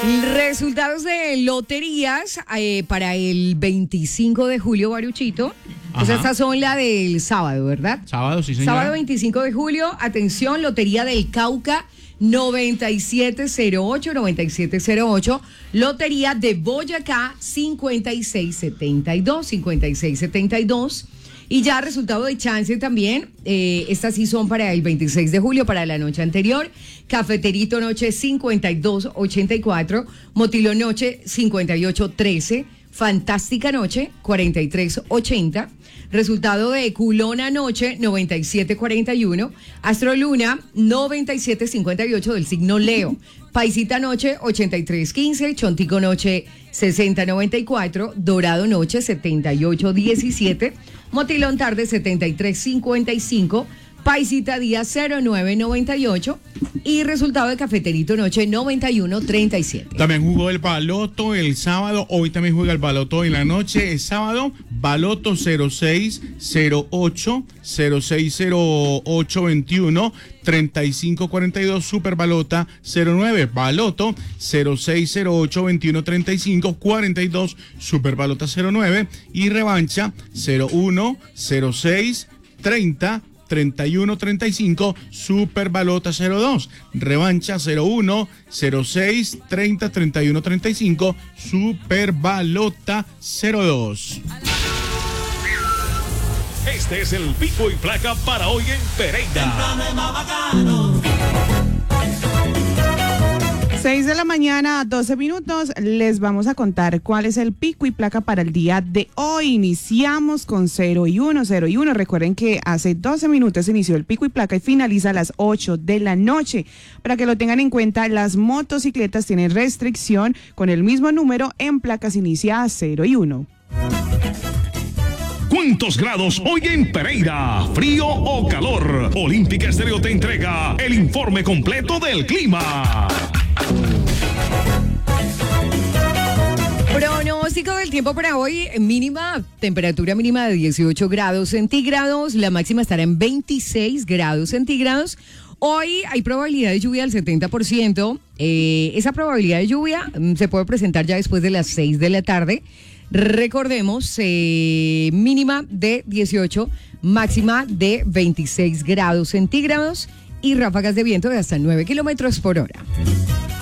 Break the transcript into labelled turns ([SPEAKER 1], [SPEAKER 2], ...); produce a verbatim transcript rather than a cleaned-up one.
[SPEAKER 1] Resultados de loterías eh, para el veinticinco de julio, Baruchito. Ajá. O sea, estas son la del sábado, ¿verdad?
[SPEAKER 2] Sábado, sí, señora.
[SPEAKER 1] Sábado veinticinco de julio. Atención, Lotería del Cauca noventa y siete cero ocho, noventa y siete cero ocho. Lotería de Boyacá cincuenta y seis setenta y dos, cincuenta y seis setenta y dos. Y ya resultado de chance también, eh, estas sí son para el veintiséis de julio, para la noche anterior. Cafeterito Noche cincuenta y dos ochenta y cuatro, Motilón Noche cincuenta y ocho trece, Fantástica Noche cuarenta y tres ochenta, resultado de Culona Noche noventa y siete cuarenta y uno, Astro Luna noventa y siete cincuenta y ocho del signo Leo, Paisita Noche ochenta y tres quince, Chontico Noche sesenta noventa y cuatro, Dorado Noche setenta y ocho diecisiete, Motilón Tarde setenta y tres cincuenta y cinco, Paisita Día cero nueve noventa y ocho y resultado de Cafeterito Noche noventa y uno treinta y siete.
[SPEAKER 2] También jugó el baloto el sábado, hoy también juega el baloto en la noche, el sábado, baloto cero seis cero ocho, cero seis cero ocho veintiuno, treinta y cinco cuarenta y dos, super balota cero nueve, baloto cero seis cero ocho veintiuno treinta y cinco cuarenta y dos, super balota cero nueve y revancha cero uno cero seis treinta treinta y uno treinta y cinco, super balota cero dos, revancha cero uno cero seis treinta treinta y uno treinta y cinco, super balota cero dos.
[SPEAKER 3] Este es el pico y placa para hoy en Pereira.
[SPEAKER 4] seis de la mañana, doce minutos, les vamos a contar cuál es el pico y placa para el día de hoy. Iniciamos con cero y uno, cero y uno. Recuerden que hace doce minutos inició el pico y placa y finaliza a las ocho de la noche. Para que lo tengan en cuenta, las motocicletas tienen restricción con el mismo número en placas, inicia a cero y uno.
[SPEAKER 3] ¿Cuántos grados hoy en Pereira? ¿Frío o calor? Olímpica Estéreo te entrega el informe completo del clima.
[SPEAKER 1] Pronóstico del tiempo para hoy, mínima, temperatura mínima de dieciocho grados centígrados, la máxima estará en veintiséis grados centígrados. Hoy hay probabilidad de lluvia del setenta por ciento, eh, esa probabilidad de lluvia mm, se puede presentar ya después de las seis de la tarde. Recordemos, eh, mínima de dieciocho, máxima de veintiséis grados centígrados y ráfagas de viento de hasta nueve kilómetros por hora.